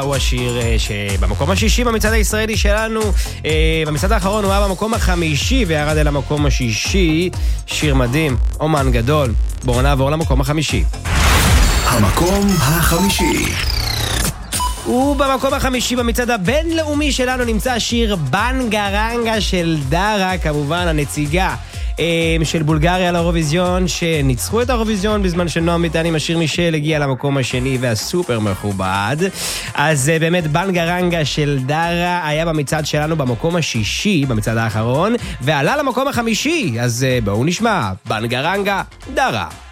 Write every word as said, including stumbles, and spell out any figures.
הוא השיר שבמקום השישי במצעד הישראלי שלנו. במצעד האחרון הוא היה במקום החמישי וירד אל המקום השישי. שיר מדהים, אומן גדול. בואו נעבור למקום החמישי. המקום החמישי. ובמקום החמישי במצעד הבינלאומי שלנו נמצא שיר בנגרנגה של דרה, כמובן הנציגה של בולגריה לאירוויזיון, שניצחו את האירוויזיון בזמן שנועם ביטן עם השיר מישל הגיע למקום השני והסופר מכובד. אז באמת בנגרנגה של דרה היה במצעד שלנו במקום השישי במצעד האחרון ועלה למקום החמישי. אז בואו נשמע בנגרנגה דרה.